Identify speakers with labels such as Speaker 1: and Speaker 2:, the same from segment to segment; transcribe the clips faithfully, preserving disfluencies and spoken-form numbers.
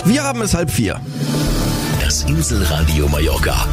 Speaker 1: Wir haben es halb vier.
Speaker 2: Das Inselradio Mallorca.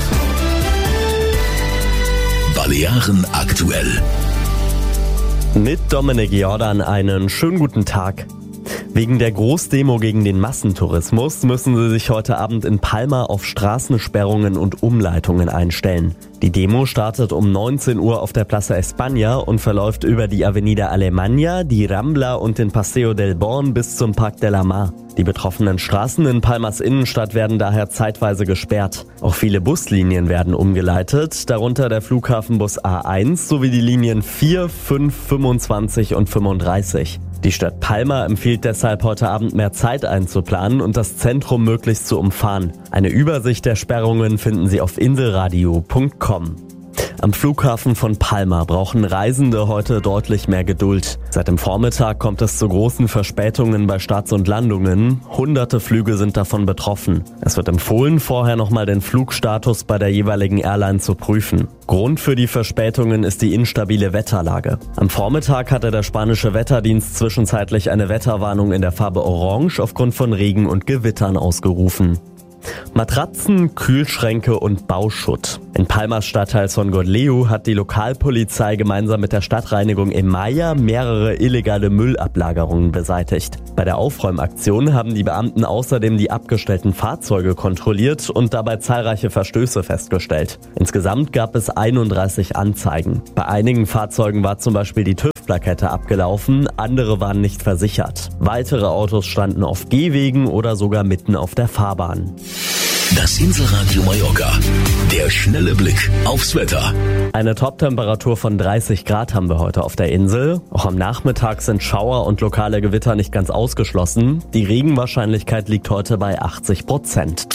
Speaker 2: Balearen aktuell.
Speaker 3: Mit Dominik Jordan einen schönen guten Tag. Wegen der Großdemo gegen den Massentourismus müssen sie sich heute Abend in Palma auf Straßensperrungen und Umleitungen einstellen. Die Demo startet um neunzehn Uhr auf der Plaza España und verläuft über die Avenida Alemanya, die Rambla und den Paseo del Born bis zum Parc de la Mar. Die betroffenen Straßen in Palmas Innenstadt werden daher zeitweise gesperrt. Auch viele Buslinien werden umgeleitet, darunter der Flughafenbus A eins sowie die Linien vier, fünf, fünfundzwanzig und fünfunddreißig. Die Stadt Palma empfiehlt deshalb heute Abend mehr Zeit einzuplanen und das Zentrum möglichst zu umfahren. Eine Übersicht der Sperrungen finden Sie auf inselradio punkt com. Am Flughafen von Palma brauchen Reisende heute deutlich mehr Geduld. Seit dem Vormittag kommt es zu großen Verspätungen bei Starts und Landungen. Hunderte Flüge sind davon betroffen. Es wird empfohlen, vorher nochmal den Flugstatus bei der jeweiligen Airline zu prüfen. Grund für die Verspätungen ist die instabile Wetterlage. Am Vormittag hatte der spanische Wetterdienst zwischenzeitlich eine Wetterwarnung in der Farbe Orange aufgrund von Regen und Gewittern ausgerufen. Matratzen, Kühlschränke und Bauschutt. In Palmas Stadtteil Son Gotleu hat die Lokalpolizei gemeinsam mit der Stadtreinigung Emaya mehrere illegale Müllablagerungen beseitigt. Bei der Aufräumaktion haben die Beamten außerdem die abgestellten Fahrzeuge kontrolliert und dabei zahlreiche Verstöße festgestellt. Insgesamt gab es einunddreißig Anzeigen. Bei einigen Fahrzeugen war zum Beispiel die TÜV-Plakette abgelaufen, andere waren nicht versichert. Weitere Autos standen auf Gehwegen oder sogar mitten auf der Fahrbahn.
Speaker 2: Das Inselradio Mallorca. Der schnelle Blick aufs Wetter.
Speaker 3: Eine Toptemperatur von dreißig Grad haben wir heute auf der Insel. Auch am Nachmittag sind Schauer und lokale Gewitter nicht ganz ausgeschlossen. Die Regenwahrscheinlichkeit liegt heute bei achtzig Prozent.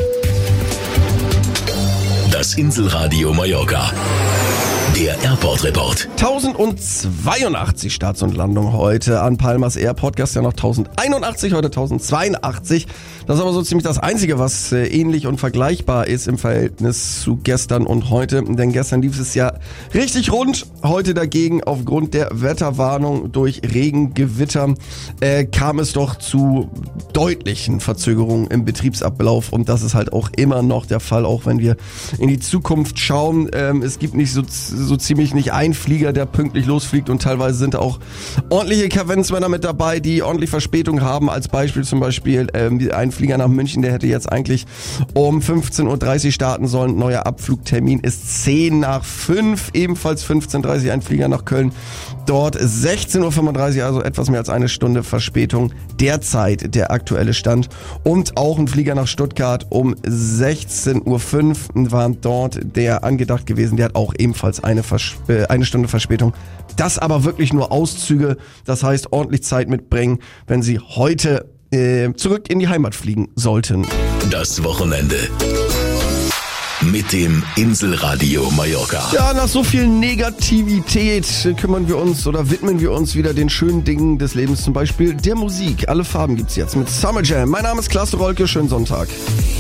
Speaker 2: Das Inselradio Mallorca. Der Airport-Report.
Speaker 1: tausendzweiundachtzig Starts und Landungen heute an Palmas Airport. Gestern noch tausendeinundachtzig, heute tausendzweiundachtzig. Das ist aber so ziemlich das Einzige, was äh, ähnlich und vergleichbar ist im Verhältnis zu gestern und heute. Denn gestern lief es ja richtig rund. Heute dagegen aufgrund der Wetterwarnung durch Regengewitter äh, kam es doch zu deutlichen Verzögerungen im Betriebsablauf. Und das ist halt auch immer noch der Fall, auch wenn wir in die Zukunft schauen. Ähm, es gibt nicht so so ziemlich nicht ein Flieger, der pünktlich losfliegt, und teilweise sind auch ordentliche Kavenzmänner mit dabei, die ordentlich Verspätung haben. Als Beispiel zum Beispiel ähm, ein Flieger nach München, der hätte jetzt eigentlich um fünfzehn Uhr dreißig starten sollen. Neuer Abflugtermin ist zehn nach fünf, ebenfalls fünfzehn Uhr dreißig ein Flieger nach Köln. Dort sechzehn Uhr fünfunddreißig, also etwas mehr als eine Stunde Verspätung. Derzeit der aktuelle Stand. Und auch ein Flieger nach Stuttgart um sechzehn Uhr fünf war dort der angedacht gewesen. Der hat auch ebenfalls eine, Versp- eine Stunde Verspätung. Das aber wirklich nur Auszüge. Das heißt, ordentlich Zeit mitbringen, wenn Sie heute äh, zurück in die Heimat fliegen sollten.
Speaker 2: Das Wochenende. Mit dem Inselradio Mallorca.
Speaker 1: Ja, nach so viel Negativität kümmern wir uns oder widmen wir uns wieder den schönen Dingen des Lebens, zum Beispiel der Musik. Alle Farben gibt's jetzt mit Summer Jam. Mein Name ist Klaas Rolke, schönen Sonntag.